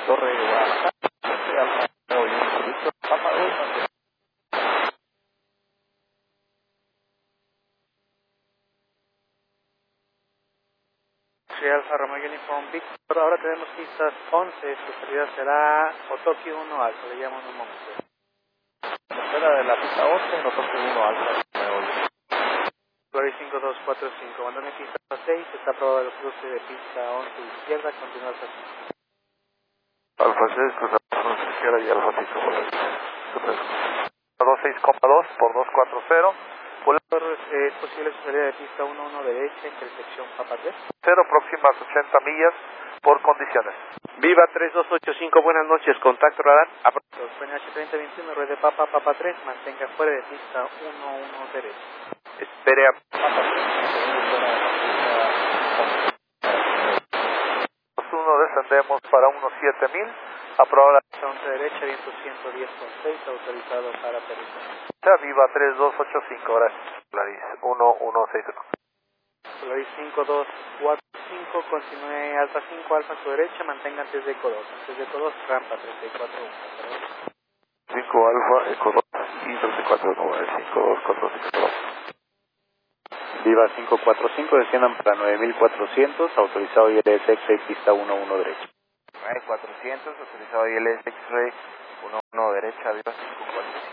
Torre de Guadalajara, Víctor Papa 2. Sí, Alfa Romeo Uniform Víctor, ahora tenemos pistas 11, su salida será Otoki 1 Alfa, le llamo en un momento. Espera de la pista 11, Otoki 1 Alfa. Flori 5245, abandone pista 6, está aprobado el cruce de pista 11 izquierda, continúa hasta 5. Alfa 6, cruzamos izquierda y Alfa 6 por ahí. 26,2 por 240. Es posible su salida de pista 11 derecha, intersección Papa 3. 0, próximas 80 millas por condiciones. Viva 3285, buenas noches, contacto radar. PNH 3021, red de Papa 3, mantenga fuera de pista 11 derecha. Espere a Papa 1, descendemos para unos 7000. Aprobada la pista 11 derecha, viento 110,6, autorizado para aterrizaje. Viva 3285, gracias. Polaris 1161. Polaris 5245, continúe Alfa 5, Alfa a su derecha, mantenga antes de Eco 2. Antes de Eco 2, rampa 341. 5 Alfa, Eco 2 y 34, 5245. Viva 545, desciendan para 9400, autorizado ILS X-Ray pista 11 derecha. 400, autorizado ILS X-Ray 11 derecha, Viva 545.